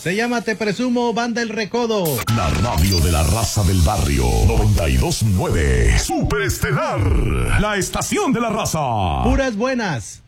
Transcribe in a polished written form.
Se llama Te Presumo, Banda El Recodo. La radio de la raza del barrio. 92.9. Superestelar. La estación de la raza. Puras buenas.